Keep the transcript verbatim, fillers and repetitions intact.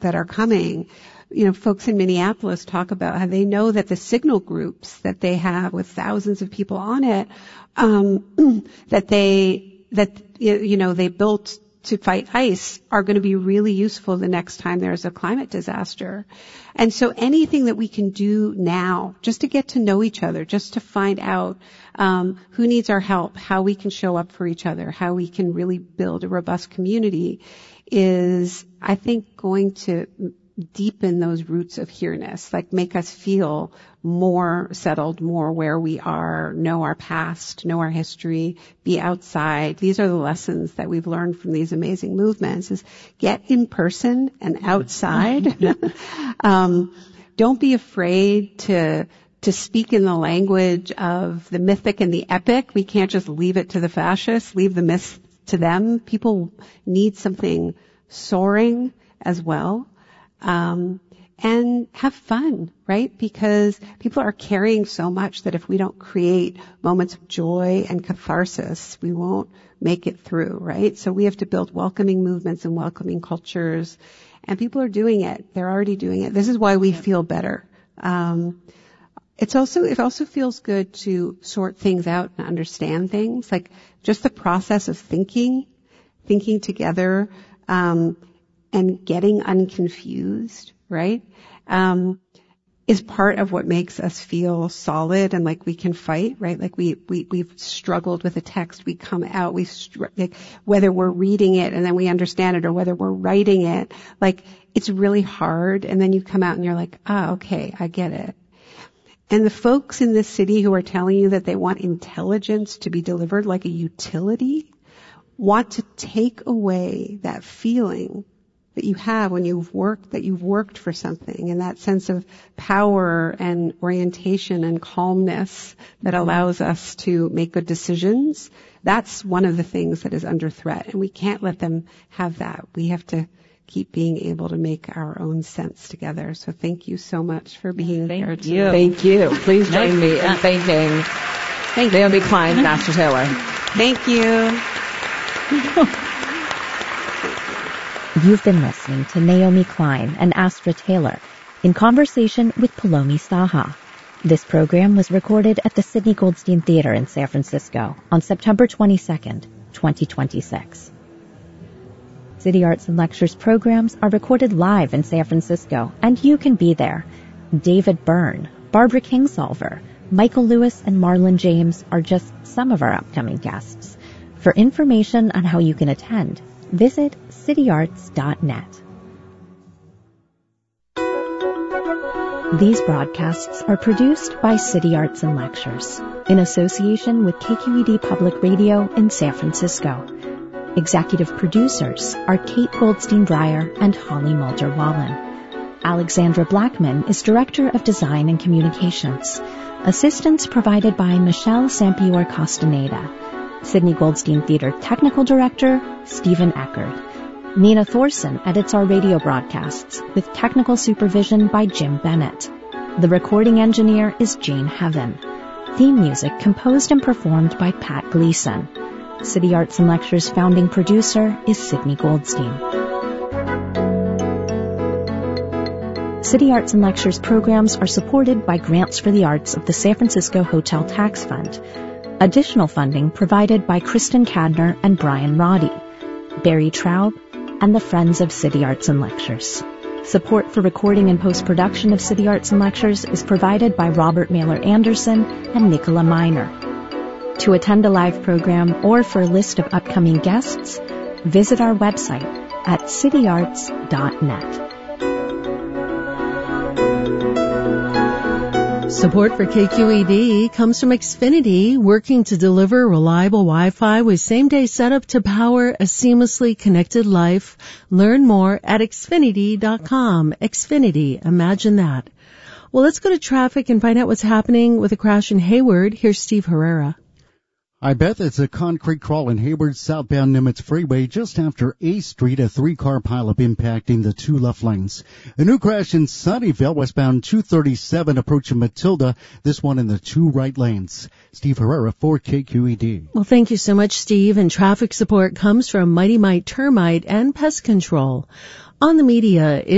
that are coming. You know, folks in Minneapolis talk about how they know that the signal groups that they have with thousands of people on it, um, that they, that, you know, they built to fight ice are going to be really useful the next time there's a climate disaster. And so anything that we can do now, just to get to know each other, just to find out um, who needs our help, how we can show up for each other, how we can really build a robust community, is, I think, going to deepen those roots of here-ness, like make us feel more settled, more where we are, know our past, know our history, be outside. These are the lessons that we've learned from these amazing movements, is get in person and outside. um, don't be afraid to to speak in the language of the mythic and the epic. We can't just leave it to the fascists, leave the myths to them. People need something soaring as well. Um, and have fun, right? Because people are carrying so much that if we don't create moments of joy and catharsis, we won't make it through, right? So we have to build welcoming movements and welcoming cultures, and people are doing it. They're already doing it. This is why we feel better. Um, it's also, it also feels good to sort things out and understand things, like just the process of thinking, thinking together, um, and getting unconfused, right, um, is part of what makes us feel solid and like we can fight, right? Like we, we, we've struggled with a text, we come out, we, str- like whether we're reading it and then we understand it or whether we're writing it, like it's really hard, and then you come out and you're like, ah, okay, I get it. And the folks in this city who are telling you that they want intelligence to be delivered like a utility want to take away that feeling that you have when you've worked, that you've worked for something, and that sense of power and orientation and calmness that allows us to make good decisions. That's one of the things that is under threat, and we can't let them have that. We have to keep being able to make our own sense together. So thank you so much for being thank here you. today. Thank you. Please join me in thanking thank Naomi Klein and Astra Taylor. Thank you. You've been listening to Naomi Klein and Astra Taylor in conversation with Paulomi Saha. This program was recorded at the Sidney Goldstein Theater in San Francisco on September twenty-second, twenty twenty-six. City Arts and Lectures programs are recorded live in San Francisco, and you can be there. David Byrne, Barbara Kingsolver, Michael Lewis, and Marlon James are just some of our upcoming guests. For information on how you can attend, visit city arts dot net. These broadcasts are produced by City Arts and Lectures in association with K Q E D Public Radio in San Francisco. Executive producers are Kate Goldstein-Breyer and Holly Mulder-Wallen. Alexandra Blackman is Director of Design and Communications. Assistance provided by Michelle Sampior-Castaneda. Sidney Goldstein Theater Technical Director, Stephen Eckert. Nina Thorson edits our radio broadcasts with technical supervision by Jim Bennett. The recording engineer is Jane Heaven. Theme music composed and performed by Pat Gleason. City Arts and Lectures founding producer is Sidney Goldstein. City Arts and Lectures programs are supported by grants for the arts of the San Francisco Hotel Tax Fund. Additional funding provided by Kristen Cadner and Brian Roddy, Barry Traub, and the Friends of City Arts and Lectures. Support for recording and post-production of City Arts and Lectures is provided by Robert Mailer Anderson and Nicola Miner. To attend a live program or for a list of upcoming guests, visit our website at city arts dot net. Support for K Q E D comes from Xfinity, working to deliver reliable Wi-Fi with same-day setup to power a seamlessly connected life. Learn more at xfinity dot com. Xfinity, imagine that. Well, let's go to traffic and find out what's happening with a crash in Hayward. Here's Steve Herrera. Hi, Beth. It's a concrete crawl in Hayward, southbound Nimitz Freeway, just after A Street, a three-car pileup impacting the two left lanes. A new crash in Sunnyvale, westbound two thirty-seven, approaching Matilda, this one in the two right lanes. Steve Herrera for K Q E D. Well, thank you so much, Steve. And traffic support comes from Mighty Mite Termite and Pest Control. On the media